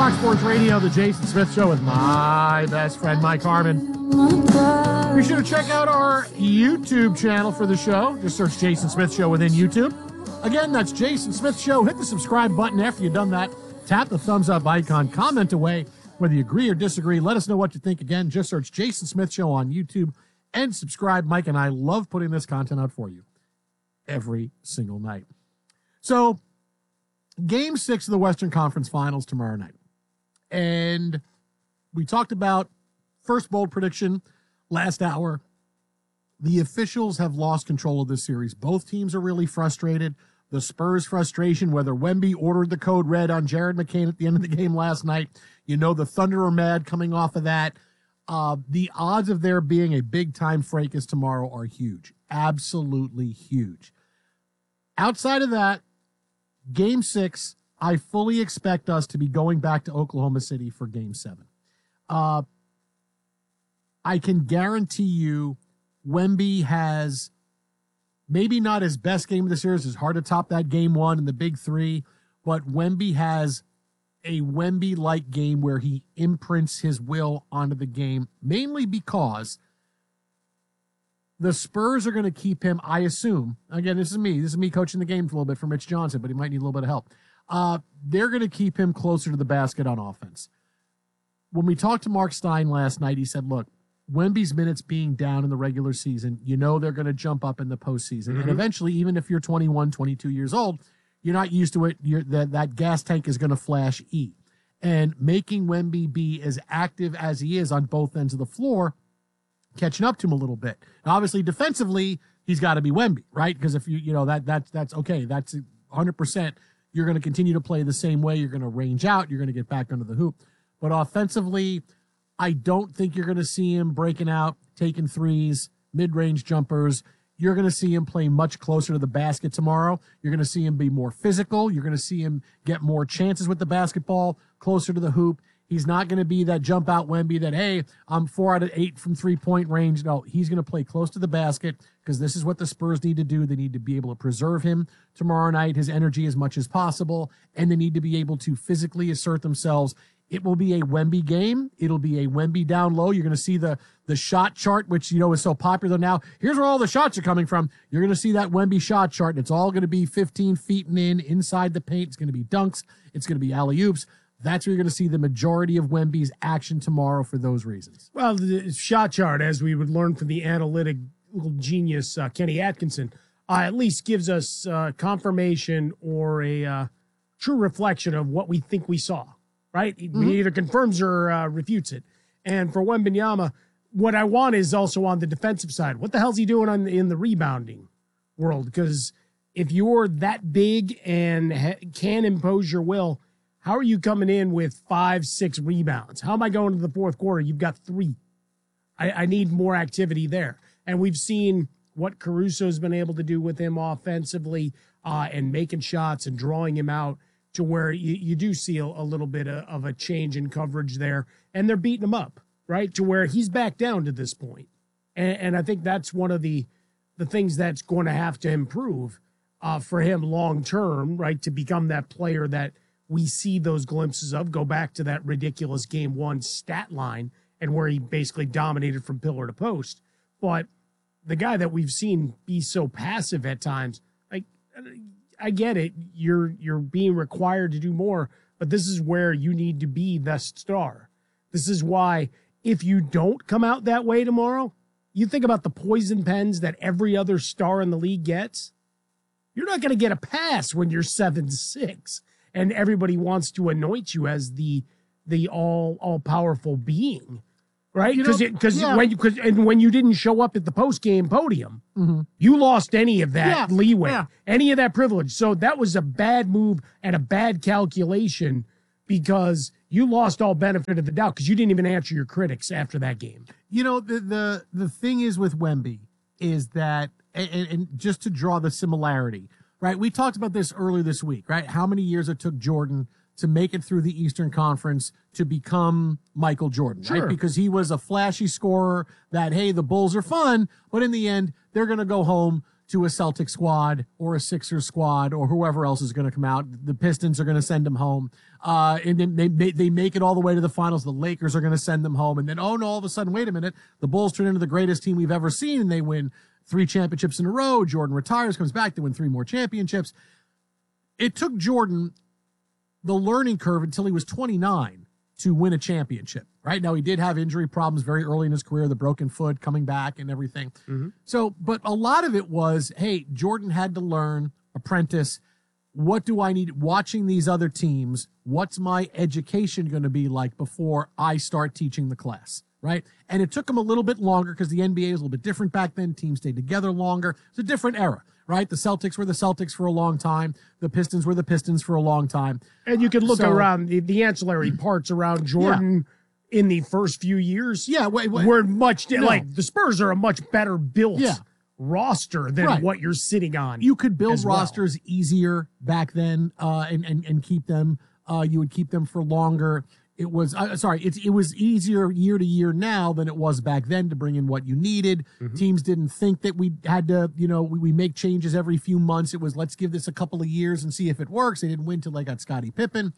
Fox Sports Radio, the Jason Smith Show with my best friend, Mike Harmon. Be sure to check out our YouTube channel for the show. Just search Jason Smith Show within YouTube. Again, that's Jason Smith Show. Hit the subscribe button after you've done that. Tap the thumbs up icon. Comment away whether you agree or disagree. Let us know what you think. Again, just search Jason Smith Show on YouTube and subscribe. Mike and I love putting this content out for you every single night. So, Game 6 of the Western Conference Finals tomorrow night. And we talked about first bold prediction last hour. The officials have lost control of this series. Both teams are really frustrated. The Spurs' frustration, whether Wemby ordered the code red on Jared McCain at the end of the game last night. You know the Thunder are mad coming off of that. The odds of there being a big-time fracas tomorrow are huge. Absolutely huge. Outside of that, Game 6, I fully expect us to be going back to Oklahoma City for Game 7. I can guarantee you Wemby has maybe not his best game of the series. It's hard to top that Game 1 and the Big 3, but Wemby has a Wemby-like game where he imprints his will onto the game, mainly because the Spurs are going to keep him, I assume. Again, this is me coaching the game a little bit for Mitch Johnson, but he might need a little bit of help. They're going to keep him closer to the basket on offense. When we talked to Mark Stein last night, he said, look, Wemby's minutes being down in the regular season, you know they're going to jump up in the postseason. Mm-hmm. And eventually, even if you're 21, 22 years old, you're not used to it. That gas tank is going to flash E. And making Wemby be as active as he is on both ends of the floor, catching up to him a little bit. Now, obviously, defensively, he's got to be Wemby, right? Because if that's okay. That's 100%. You're going to continue to play the same way. You're going to range out. You're going to get back under the hoop. But offensively, I don't think you're going to see him breaking out, taking threes, mid-range jumpers. You're going to see him play much closer to the basket tomorrow. You're going to see him be more physical. You're going to see him get more chances with the basketball, closer to the hoop. He's not going to be that jump out Wemby that, hey, I'm 4 out of 8 from 3-point range. No, he's going to play close to the basket because this is what the Spurs need to do. They need to be able to preserve him tomorrow night, his energy as much as possible, and they need to be able to physically assert themselves. It will be a Wemby game. It'll be a Wemby down low. You're going to see the shot chart, which, is so popular now. Here's where all the shots are coming from. You're going to see that Wemby shot chart, and it's all going to be 15 feet and inside the paint. It's going to be dunks. It's going to be alley-oops. That's where you're going to see the majority of Wemby's action tomorrow for those reasons. Well, the shot chart, as we would learn from the analytical genius Kenny Atkinson, at least gives us confirmation or a true reflection of what we think we saw, right? Mm-hmm. He either confirms or refutes it. And for Wembanyama, what I want is also on the defensive side. What the hell's he doing in the rebounding world? Because if you're that big and can impose your will, how are you coming in with 5-6 rebounds? How am I going to the fourth quarter? You've got 3. I need more activity there. And we've seen what Caruso's been able to do with him offensively and making shots and drawing him out to where you do see a little bit of a change in coverage there. And they're beating him up, right, to where he's back down to this point. And I think that's one of the things that's going to have to improve for him long term, right, to become that player that we see those glimpses of. Go back to that ridiculous Game 1 stat line and where he basically dominated from pillar to post. But the guy that we've seen be so passive at times, I get it. You're being required to do more, but this is where you need to be the star. This is why if you don't come out that way tomorrow, you think about the poison pens that every other star in the league gets. You're not going to get a pass when you're 7-6. And everybody wants to anoint you as the all powerful being, right? Because when you didn't show up at the post game podium, mm-hmm. you lost any of that leeway, any of that privilege. So that was a bad move and a bad calculation because you lost all benefit of the doubt because you didn't even answer your critics after that game. The thing is with Wemby is that, and just to draw the similarity. Right, we talked about this earlier this week, right? How many years it took Jordan to make it through the Eastern Conference to become Michael Jordan, sure. right? Because he was a flashy scorer that, hey, the Bulls are fun, but in the end, they're going to go home to a Celtic squad or a Sixers squad or whoever else is going to come out. The Pistons are going to send them home. And then they make it all the way to the finals. The Lakers are going to send them home. And then, oh no, all of a sudden, wait a minute. The Bulls turn into the greatest team we've ever seen, and they win 3 championships in a row. Jordan retires, comes back to win 3 more championships. It took Jordan the learning curve until he was 29 to win a championship. Right now, he did have injury problems very early in his career, the broken foot, coming back and everything. Mm-hmm. So, but a lot of it was, hey, Jordan had to learn, apprentice, what do I need? Watching these other teams, what's my education going to be like before I start teaching the class, right? And it took him a little bit longer because the NBA was a little bit different back then. Teams stayed together longer. It's a different era, right? The Celtics were the Celtics for a long time. The Pistons were the Pistons for a long time. And you could look around the ancillary parts around Jordan in the first few years. Yeah, were much like the Spurs are a much better built roster than what you're sitting on. You could build rosters easier back then, and keep them. You would keep them for longer. It was it was easier year to year now than it was back then to bring in what you needed. Mm-hmm. Teams didn't think that we had to, we make changes every few months. It was, let's give this a couple of years and see if it works. They didn't win till they got Scottie Pippen.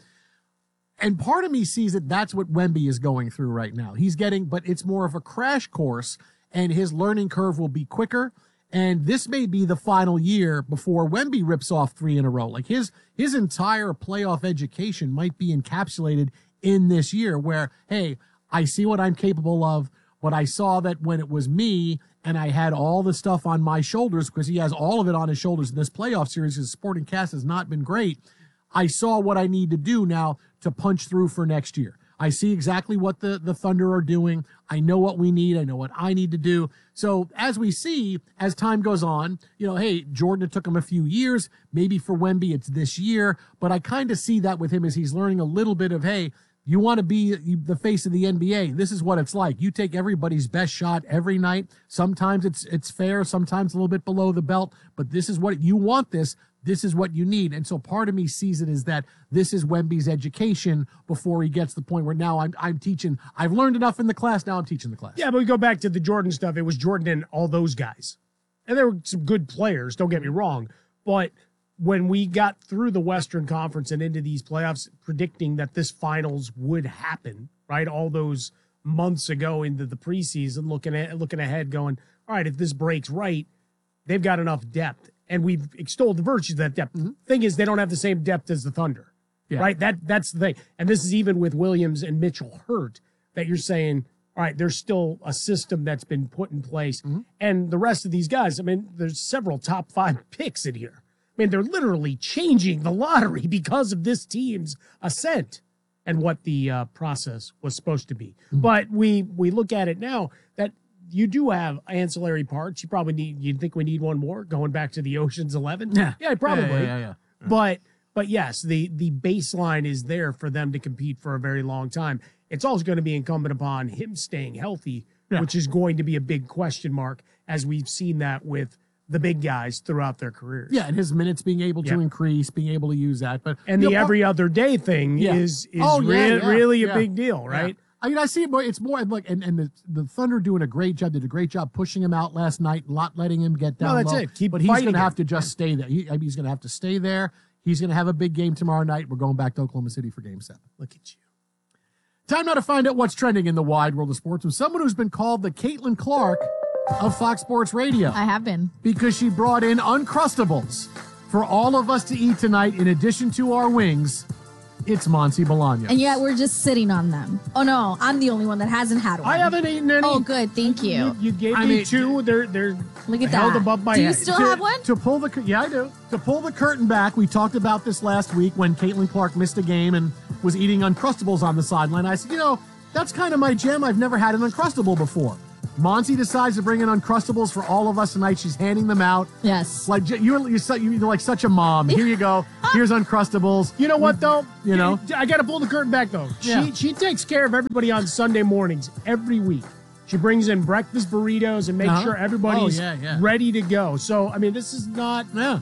And part of me sees that that's what Wemby is going through right now. He's getting, but it's more of a crash course, and his learning curve will be quicker. And this may be the final year before Wemby rips off 3 in a row. Like his entire playoff education might be encapsulated in this year where, hey, I see what I'm capable of, but I saw that when it was me and I had all the stuff on my shoulders, because he has all of it on his shoulders in this playoff series, his supporting cast has not been great. I saw what I need to do now to punch through for next year. I see exactly what the Thunder are doing. I know what we need. I know what I need to do. So as we see, as time goes on, hey, Jordan, it took him a few years. Maybe for Wemby, it's this year. But I kind of see that with him as he's learning a little bit of, hey, you want to be the face of the NBA. This is what it's like. You take everybody's best shot every night. Sometimes it's fair, sometimes a little bit below the belt, but this is what you want. This is what you need. And so part of me sees it as that this is Wemby's education before he gets to the point where now I'm teaching. I've learned enough in the class. Now I'm teaching the class. Yeah, but we go back to the Jordan stuff. It was Jordan and all those guys. And there were some good players, don't get me wrong. But when we got through the Western Conference and into these playoffs, predicting that this finals would happen, right? All those months ago into the preseason, looking ahead, going, all right, if this breaks right, they've got enough depth. And we've extolled the virtues of that depth. Mm-hmm. Thing is, they don't have the same depth as the Thunder, right? That's the thing. And this is even with Williams and Mitchell hurt, that you're saying, all right, there's still a system that's been put in place. Mm-hmm. And the rest of these guys, I mean, there's several top 5 picks in here. I mean, they're literally changing the lottery because of this team's ascent and what the process was supposed to be. Mm-hmm. But we look at it now that you do have ancillary parts. You'd think we need one more going back to the Ocean's 11. Yeah, probably. Yeah. But yes, the baseline is there for them to compete for a very long time. It's also going to be incumbent upon him staying healthy, which is going to be a big question mark, as we've seen that with the big guys throughout their careers. Yeah, and his minutes being able to increase, being able to use that. And the every other day thing is really a big deal, right? Yeah. I mean, I see it more. It's more like, and the Thunder doing a great job. Did a great job pushing him out last night, not letting him get down. No, that's low. it. But he's going to have to just stay there. He's going to have to stay there. He's going to have a big game tomorrow night. We're going back to Oklahoma City for Game 7. Look at you. Time now to find out what's trending in the wide world of sports with someone who's been called the Caitlin Clark of Fox Sports Radio. I have been. Because she brought in Uncrustables for all of us to eat tonight in addition to our wings. It's Monty Bolaños. And yet we're just sitting on them. Oh, no, I'm the only one that hasn't had one. I haven't eaten any. Oh, good. Thank you. You gave me 2. They're look at held that. above my head. head. Do you still have one? Yeah, I do. To pull the curtain back, we talked about this last week when Caitlin Clark missed a game and was eating Uncrustables on the sideline. I said, that's kind of my jam. I've never had an Uncrustable before. Monty decides to bring in Uncrustables for all of us tonight. She's handing them out. Yes. Like you're like such a mom. Here you go. Here's Uncrustables. You know what, though? I got to pull the curtain back, though. Yeah. She takes care of everybody on Sunday mornings every week. She brings in breakfast burritos and makes sure everybody's ready to go. So, I mean, this is not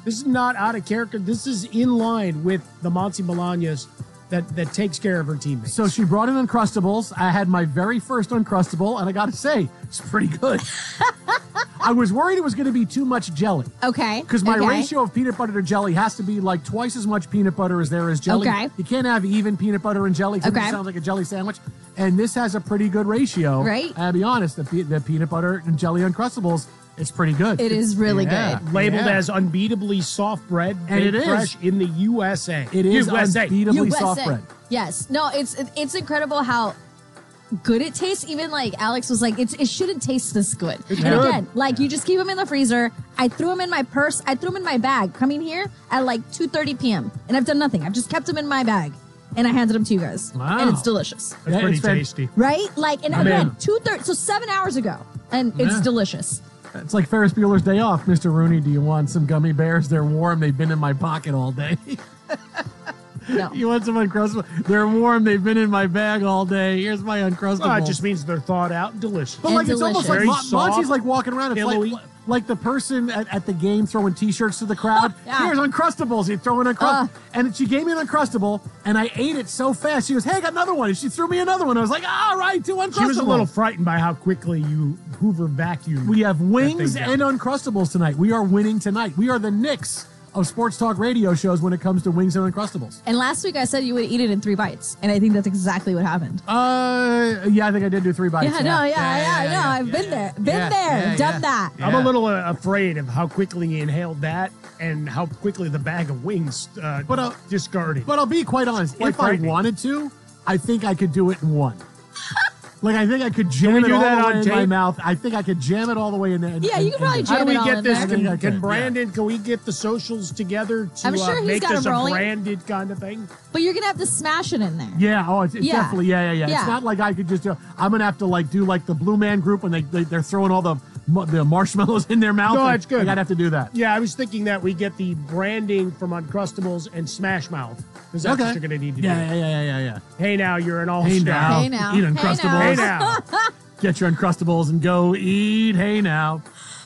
out of character. This is in line with the Monty Bolaños that takes care of her teammates. So she brought in Uncrustables. I had my very first Uncrustable, and I got to say, it's pretty good. I was worried it was going to be too much jelly. Okay. Because my okay. ratio of peanut butter to jelly has to be like twice as much peanut butter as there is jelly. Okay. You can't have even peanut butter and jelly because Okay. it sounds like a jelly sandwich. And this has a pretty good ratio. Right. I'll be honest, the peanut butter and jelly Uncrustables is pretty good. It is really Yeah. good. Labeled Yeah. as unbeatably soft bread, And it baked is. fresh in the USA. It is USA. unbeatably soft bread. Yes. No, it's incredible how good it tastes. Even like Alex was like, it shouldn't taste this good. It's And good. again, like you just keep them in the freezer. I threw them in my purse. I threw them in my bag coming here at like 2:30 p.m. And I've done nothing. I've just kept them in my bag. And I handed them to you guys. Wow. And it's delicious. That's Yeah, pretty it's been- tasty. Right? Like, and I'm again, in. 2:30, so 7 hours ago. And it's Yeah. delicious. It's like Ferris Bueller's Day Off. Mr. Rooney, do you want some gummy bears? They're warm. They've been in my pocket all day. No. You want some Uncrustables? They're warm. They've been in my bag all day. Here's my Uncrustables. Well, it just means they're thawed out and delicious. But And like it's almost like delicious. Very Monty's soft, like walking around. It's pillowy. like the person at the game throwing T-shirts to the crowd. Yeah. Here's Uncrustables. He's throwing Uncrustables, and she gave me an Uncrustable, and I ate it so fast. She goes, "Hey, I got another one," and she threw me another one. I was like, "All right, 2 Uncrustables." She was a little frightened by how quickly you Hoover vacuumed. We have wings that thing and Uncrustables tonight. We are winning tonight. We are the Knicks of sports talk radio shows when it comes to wings and Uncrustables. And last week I said you would eat it in 3 bites. And I think that's exactly what happened. Yeah, I think I did do 3 bites. Yeah, no, I've been there. Been there. Done that. I'm a little afraid of how quickly he inhaled that and how quickly the bag of wings discarded. But I'll be quite honest. Quite If I frightening. wanted to, I think I could do it in one. Like, I think I could jam we it do all that the on way in my tape? mouth. I think I could jam it all the way in there. Yeah, you could probably How jam do we it all get in this? there. I think I Can could, Brandon, can we get the socials together to I'm sure he's make got this them a rolling. branded kind of thing? But you're going to have to smash it in there. Yeah, oh, it's Yeah. definitely, yeah. Yeah. It's not like I could just, I'm going to have to, like, do, like, the Blue Man Group when they're throwing all the marshmallows in their mouth. No, it's good. Like, I'd have to do that. Yeah, I was thinking that we get the branding from Uncrustables and Smash Mouth because that's what you're going to need to do. Yeah. Hey, now you're an all-star. Hey now. Hey now. Eat Hey Uncrustables. Hey, now. Get your Uncrustables and go eat. Hey now.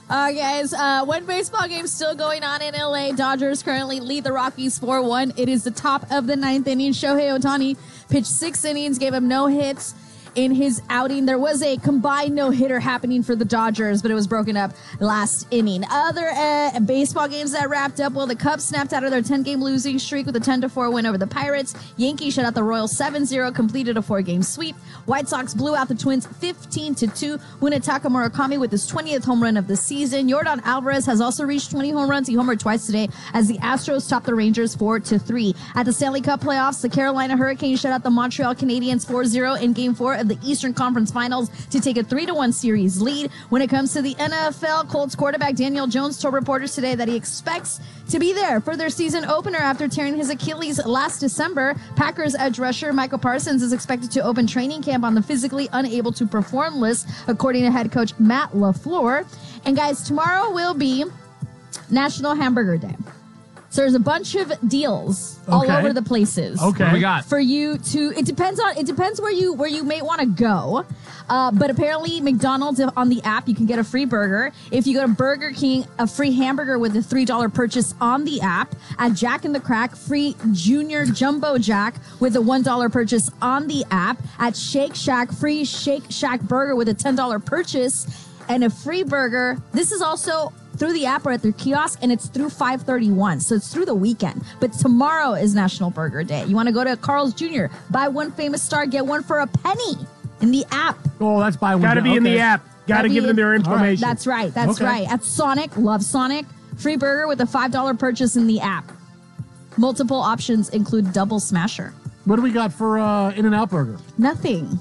Guys, one baseball game still going on in LA. Dodgers currently lead the Rockies 4-1. It is the top of the 9th inning. Shohei Ohtani pitched 6 innings, gave him no hits in his outing. There was a combined no-hitter happening for the Dodgers, but it was broken up last inning. Other baseball games that wrapped up, well, the Cubs snapped out of their 10-game losing streak with a 10-4 win over the Pirates. Yankees shut out the Royals 7-0, completed a 4-game sweep. White Sox blew out the Twins 15-2. Munetaka Murakami with his 20th home run of the season. Yordan Alvarez has also reached 20 home runs. He homered twice today as the Astros topped the Rangers 4-3. At the Stanley Cup playoffs, the Carolina Hurricanes shut out the Montreal Canadiens 4-0 in Game 4 of the Eastern Conference Finals to take a 3-1 series lead. When it comes to the NFL, Colts quarterback Daniel Jones told reporters today that he expects to be there for their season opener after tearing his Achilles last December. Packers edge rusher Michael Parsons is expected to open training camp on the physically unable to perform list, according to head coach Matt LaFleur. And guys, tomorrow will be National Hamburger Day. So there's a bunch of deals all Okay. over the places. Okay. What do we got? For you to, it depends where you may want to go. But apparently McDonald's on the app, you can get a free burger. If you go to Burger King, a free hamburger with a $3 purchase on the app. At Jack in the Crack, free Junior Jumbo Jack with a $1 purchase on the app. At Shake Shack, free Shake Shack burger with a $10 purchase and a free burger. This is also through the app or at their kiosk, and it's through 5/31, so it's through the weekend. But tomorrow is National Burger Day. You want to go to Carl's Jr., buy one famous star, get one for a penny in the app. Oh, that's buy one. Got to be in the app. Got to That'd give be them their it. information. That's right. That's Okay. right. At Sonic, love Sonic. Free burger with a $5 purchase in the app. Multiple options include double smasher. What do we got for In-N-Out Burger? Nothing.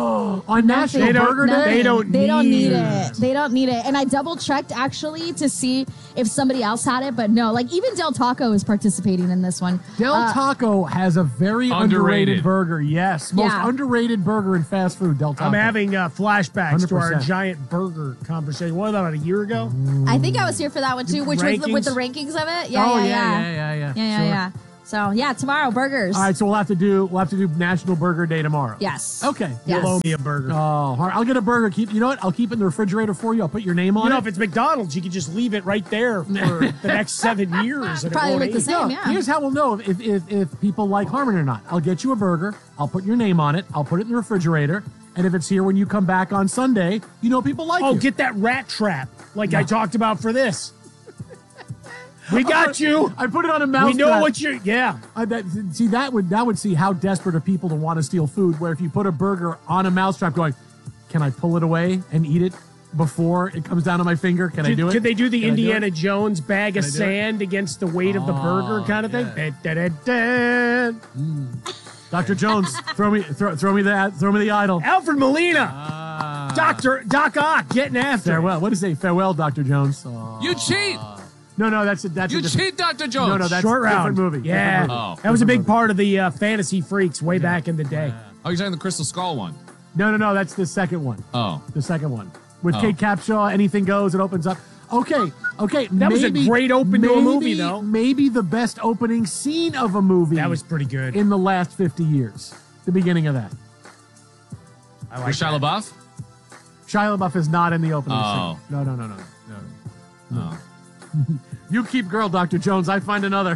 On National They don't- Burger Day? Nothing. They don't They don't need need it. it. They don't need it. And I double checked actually to see if somebody else had it, but no. Like even Del Taco is participating in this one. Del Taco has a very underrated Underrated. burger. Yes, most Yeah. underrated burger in fast food. Del Taco. I'm having flashbacks to our 100%. giant burger conversation. What about a year ago? I think I was here for that one too, which was with the rankings of it. Yeah, Oh, yeah. Sure. So yeah, tomorrow burgers. All right, so we'll have to do National Burger Day tomorrow. Yes. Okay. Yes. You'll owe me a burger. Oh, all right, I'll get a burger. You know what? I'll keep it in the refrigerator for you. I'll put your name on You know, it. if it's McDonald's, you can just leave it right there for the next 7 years. And Probably it won't look the age. same. No, yeah. Here's how we'll know if people like Harmon or not. I'll get you a burger. I'll put your name on it. I'll put it in the refrigerator. And if it's here when you come back on Sunday, you know people like Oh, you. get that rat trap. like I talked about for this. We got you. I put it on a mouse. We know what you're. Yeah. That would see how desperate are people to want to steal food. Where if you put a burger on a mousetrap, going, can I pull it away and eat it before it comes down to my finger? Can I do it? Could they do the Indiana Jones bag of sand against the weight of the burger kind of thing? Dr. Jones, throw me the idol. Alfred Molina, Doc Ock, getting after. Farewell. What is it? Farewell, Dr. Jones. You cheat. No, that's you cheat, Dr. Jones. No, that's Short round different movie. Yeah, different movie. that was a big part of the Fantasy Freaks way back in the day. Oh, you're talking the Crystal Skull one. No, that's the second one. Oh. The second one. With Kate Capshaw, anything goes, it opens up. Okay. That was a great open to a movie, though. Maybe the best opening scene of a movie. That was pretty good. In the last 50 years. The beginning of that. I like With Shia LaBeouf? Shia LaBeouf is not in the opening scene. No. You keep girl, Dr. Jones. I find another.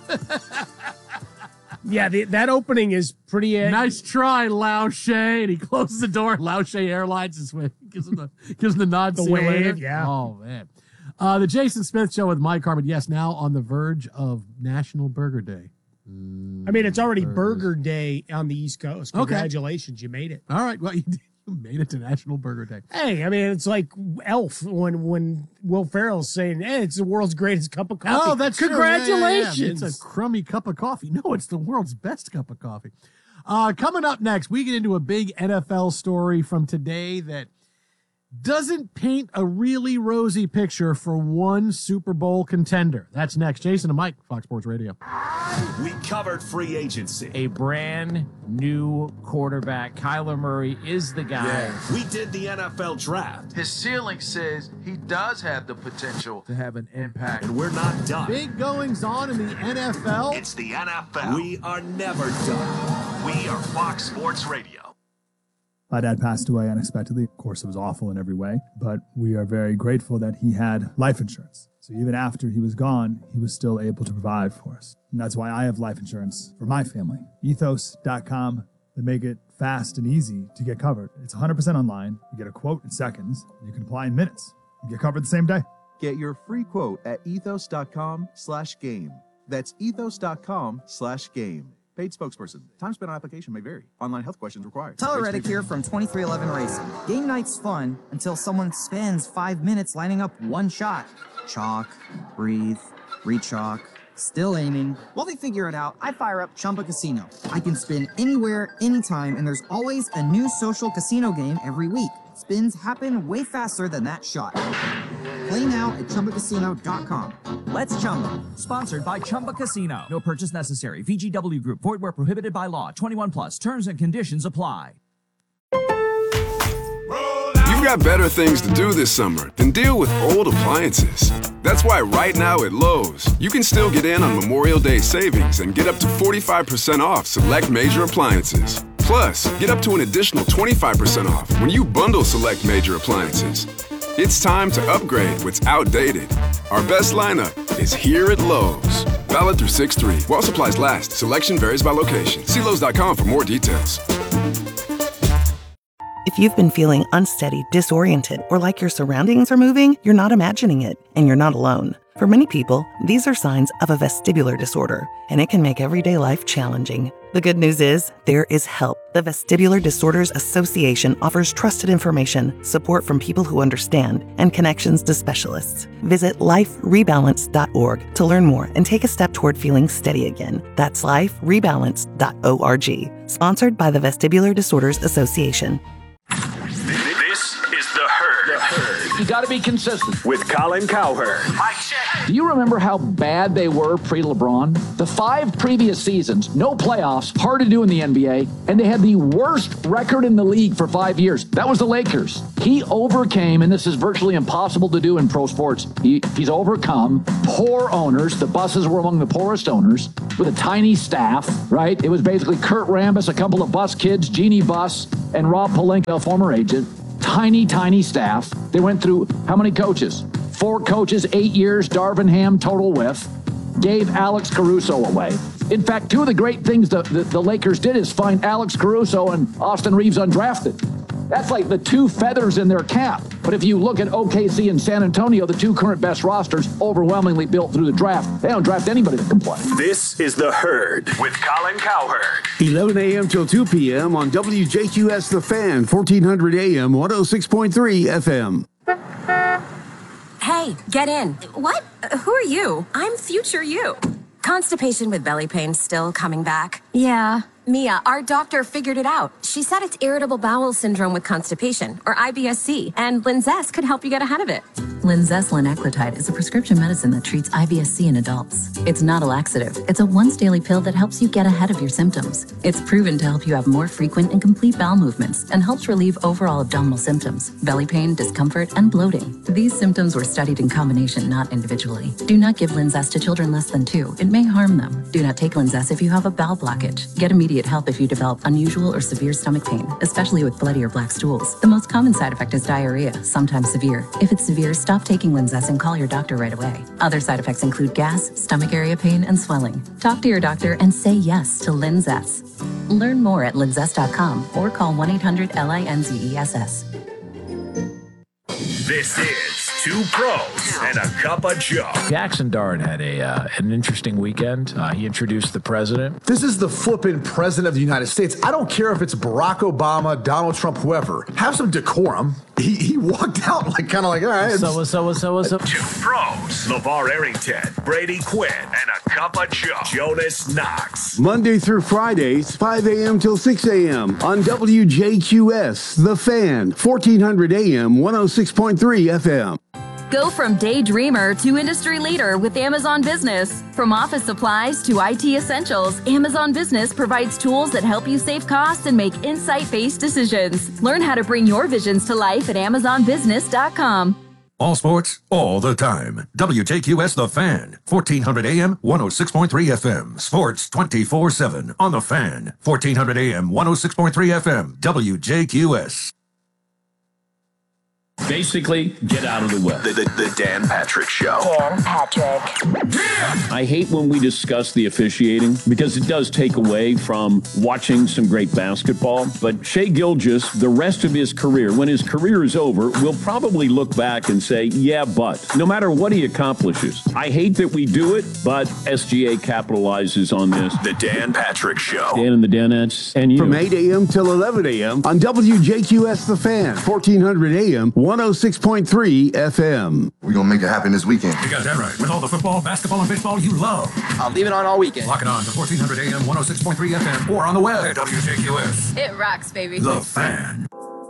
Yeah, that opening is pretty... nice try, Lao She. And he closes the door. Lao She Airlines is with. Gives him the nod. The see you wave, later. yeah. Oh, man. The Jason Smith Show with Mike Harmon. Yes, now on the verge of National Burger Day. I mean, it's already Burger Day on the East Coast. Congratulations, you made it. All right, well, you made it to National Burger Day. Hey, I mean, it's like Elf when Will Ferrell's saying, hey, it's the world's greatest cup of coffee. Oh, that's congratulations. True. Yeah. It's a crummy cup of coffee. No, it's the world's best cup of coffee. Coming up next, we get into a big NFL story from today that doesn't paint a really rosy picture for one Super Bowl contender. That's next. Jason and Mike, Fox Sports Radio. We covered free agency. A brand new quarterback. Kyler Murray is the guy. Yeah. We did the NFL draft. His ceiling says he does have the potential to have an impact. And we're not done. Big goings on in the NFL. It's the NFL. We are never done. We are Fox Sports Radio. My dad passed away unexpectedly. Of course, it was awful in every way, but we are very grateful that he had life insurance. So even after he was gone, he was still able to provide for us. And that's why I have life insurance for my family. Ethos.com. They make it fast and easy to get covered. It's 100% online. You get a quote in seconds. You can apply in minutes. You get covered the same day. Get your free quote at ethos.com/game. That's ethos.com/game. Paid spokesperson. Time spent on application may vary. Online health questions required. Tyler Reddick here from 2311 Racing. Game night's fun until someone spends 5 minutes lining up one shot. Chalk, breathe, re-chalk, still aiming. While they figure it out, I fire up Chumba Casino. I can spin anywhere, anytime, and there's always a new social casino game every week. Spins happen way faster than that shot. Play now at ChumbaCasino.com. Let's Chumba. Sponsored by Chumba Casino. No purchase necessary. VGW Group. Void where prohibited by law. 21 plus. Terms and conditions apply. You've got better things to do this summer than deal with old appliances. That's why right now at Lowe's, you can still get in on Memorial Day savings and get up to 45% off select major appliances. Plus, get up to an additional 25% off when you bundle select major appliances. It's time to upgrade what's outdated. Our best lineup is here at Lowe's. Valid through 6/3. While supplies last, selection varies by location. See Lowe's.com for more details. If you've been feeling unsteady, disoriented, or like your surroundings are moving, you're not imagining it, and you're not alone. For many people, these are signs of a vestibular disorder, and it can make everyday life challenging. The good news is, there is help. The Vestibular Disorders Association offers trusted information, support from people who understand, and connections to specialists. Visit liferebalance.org to learn more and take a step toward feeling steady again. That's liferebalance.org. Sponsored by the Vestibular Disorders Association. This is The Herd. You got to be consistent. With Colin Cowherd. Mike check. Do you remember how bad they were pre-LeBron? The 5 previous seasons, no playoffs, hard to do in the NBA, and they had the worst record in the league for 5 years. That was the Lakers. He overcame, and this is virtually impossible to do in pro sports, he's overcome poor owners. The Busses were among the poorest owners with a tiny staff, right? It was basically Kurt Rambis, a couple of Bus kids, Jeannie Buss, and Rob Pelinka, a former agent. Tiny staff. They went through how many coaches? 4 coaches, 8 years, Darvin Ham, total whiff. Gave Alex Caruso away. In fact, 2 of the great things the Lakers did is find Alex Caruso and Austin Reeves undrafted. That's like the two feathers in their cap. But if you look at OKC and San Antonio, the two current best rosters, overwhelmingly built through the draft, they don't draft anybody that can play. This is The Herd with Colin Cowherd. 11 a.m. till 2 p.m. on WJQS The Fan, 1400 a.m., 106.3 FM. Hey, get in. What? Who are you? I'm future you. Constipation with belly pain still coming back? Yeah. Mia, our doctor figured it out. She said it's irritable bowel syndrome with constipation, or IBS-C, and Linzess could help you get ahead of it. Linzess linaclotide is a prescription medicine that treats IBS-C in adults. It's not a laxative. It's a once-daily pill that helps you get ahead of your symptoms. It's proven to help you have more frequent and complete bowel movements and helps relieve overall abdominal symptoms, belly pain, discomfort, and bloating. These symptoms were studied in combination, not individually. Do not give Linzess to children less than 2. It may harm them. Do not take Linzess if you have a bowel blockage. Get immediate help if you develop unusual or severe stomach pain, especially with bloody or black stools. The most common side effect is diarrhea, sometimes severe. If it's severe, stop taking Linzess and call your doctor right away. Other side effects include gas, stomach area pain, and swelling. Talk to your doctor and say yes to Linzess. Learn more at linzess.com or call 1-800-LINZESS. This is Two Pros and a Cup of Joe. Jackson Dart had an interesting weekend. He introduced the president. This is the flippin' president of the United States. I don't care if it's Barack Obama, Donald Trump, whoever. Have some decorum. He walked out kind of like, all right. So. Two Pros, LeVar Arrington, Brady Quinn, and a Cup of Joe, Jonas Knox. Monday through Fridays, 5 a.m. till 6 a.m. on WJQS The Fan, 1400 a.m., 106.3 FM. Go from daydreamer to industry leader with Amazon Business. From office supplies to IT essentials, Amazon Business provides tools that help you save costs and make insight-based decisions. Learn how to bring your visions to life at AmazonBusiness.com. All sports, all the time. WJQS The Fan, 1400 AM, 106.3 FM. Sports 24/7 on The Fan, 1400 AM, 106.3 FM. WJQS. Basically, get out of the way. The Dan Patrick Show. Dan Patrick. I hate when we discuss the officiating because it does take away from watching some great basketball. But Shai Gilgeous, the rest of his career, when his career is over, will probably look back and say, yeah, but no matter what he accomplishes. I hate that we do it, but SGA capitalizes on this. The Dan Patrick Show. Dan and the Danettes and you. From 8 a.m. till 11 a.m. on WJQS The Fan, 1400 a.m., 106.3 FM. We're going to make it happen this weekend. You got that right. With all the football, basketball, and baseball you love. I'll leave it on all weekend. Lock it on to 1400 AM, 106.3 FM, or on the web at WJQS. It rocks, baby. The Fan.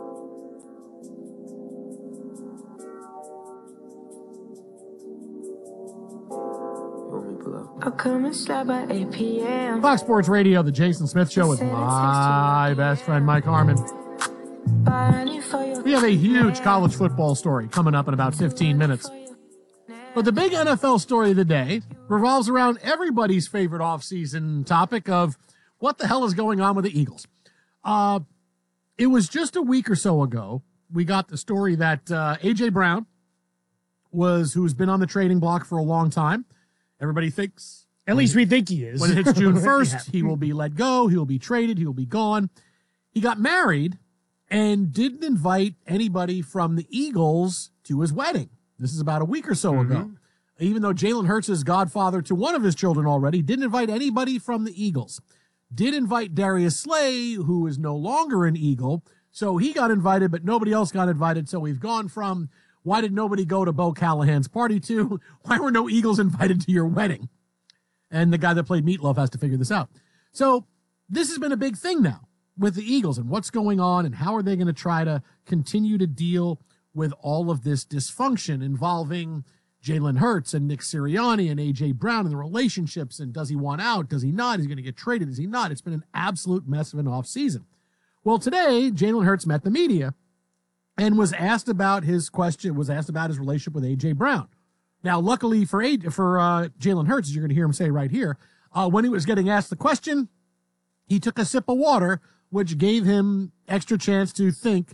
I'll come and slide by 8 p.m. Fox Sports Radio, The Jason Smith Show with my best friend, Mike Harmon. We have a huge college football story coming up in about 15 minutes. But the big NFL story of the day revolves around everybody's favorite offseason topic of what the hell is going on with the Eagles. It was just a week or so ago, we got the story that A.J. Brown, who's been on the trading block for a long time. Everybody thinks. At least we think he is. When it hits June 1st, he will be let go. He will be traded. He will be gone. He got married and didn't invite anybody from the Eagles to his wedding. This is about a week or so ago. Even though Jalen Hurts is godfather to one of his children already, didn't invite anybody from the Eagles. Did invite Darius Slay, who is no longer an Eagle. So he got invited, but nobody else got invited. So we've gone from, why did nobody go to Bo Callahan's party, to why were no Eagles invited to your wedding? And the guy that played Meatloaf has to figure this out. So this has been a big thing now with the Eagles and what's going on and how are they going to try to continue to deal with all of this dysfunction involving Jalen Hurts and Nick Sirianni and A.J. Brown and the relationships, and does he want out? Does he not? Is he going to get traded? Is he not? It's been an absolute mess of an offseason. Well, today, Jalen Hurts met the media and was asked about his relationship with A.J. Brown. Now, luckily for Jalen Hurts, as you're going to hear him say right here, when he was getting asked the question, he took a sip of water, which gave him extra chance to think